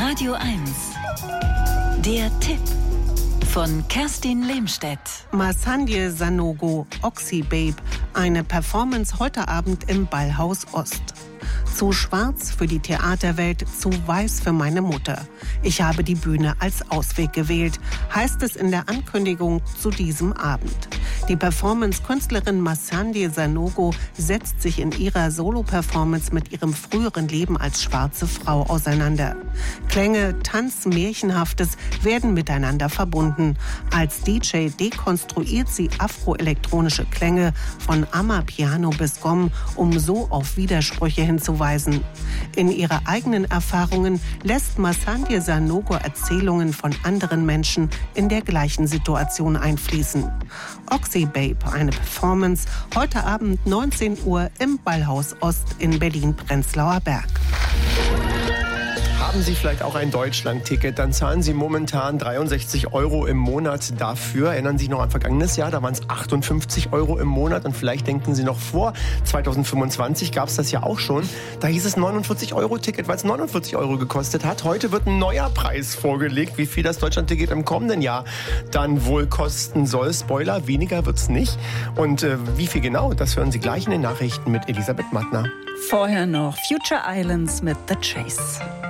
Radio 1. Der Tipp von Kerstin Lehmstedt. Masandhye Sanogo, Oxybabe, eine Performance heute Abend im Ballhaus Ost. Zu schwarz für die Theaterwelt, zu weiß für meine Mutter. Ich habe die Bühne als Ausweg gewählt, heißt es in der Ankündigung zu diesem Abend. Die Performance-Künstlerin Masandhye Sanogo setzt sich in ihrer Solo-Performance mit ihrem früheren Leben als schwarze Frau auseinander. Klänge, Tanz, Märchenhaftes werden miteinander verbunden. Als DJ dekonstruiert sie afroelektronische Klänge von Amapiano bis Gom, um so auf Widersprüche hinzuweisen. In ihre eigenen Erfahrungen lässt Masandhye Sanogo Erzählungen von anderen Menschen in der gleichen Situation einfließen. Oxybabe, eine Performance, heute Abend 19 Uhr im Ballhaus Ost in Berlin-Prenzlauer Berg. Haben Sie vielleicht auch ein Deutschland-Ticket, dann zahlen Sie momentan 63 € im Monat dafür. Erinnern Sie sich noch an vergangenes Jahr, da waren es 58 € im Monat. Und vielleicht denken Sie noch, vor 2025 gab es das ja auch schon. Da hieß es 49-Euro-Ticket, weil es 49 € gekostet hat. Heute wird ein neuer Preis vorgelegt, wie viel das Deutschland-Ticket im kommenden Jahr dann wohl kosten soll. Spoiler, weniger wird es nicht. Und wie viel genau, das hören Sie gleich in den Nachrichten mit Elisabeth Mattner. Vorher noch Future Islands mit The Chase.